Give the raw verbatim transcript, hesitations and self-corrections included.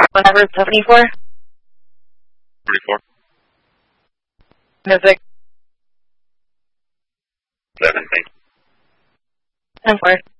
Number seventy-four. Forty-four. Music. Seven. Thank you. Ten four.